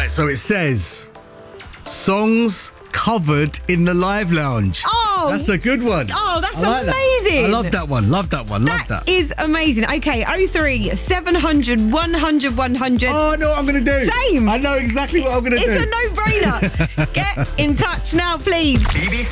Right, so it says songs covered in the live lounge. Oh, that's a good one. Oh, that's like amazing. That. I love that one. Love that one. Love that. That is amazing. Okay, 03 700 100 100. Oh, I know what I'm going to do. Same. I know exactly what I'm going to do. It's a no-brainer. Get in touch now, please. BBC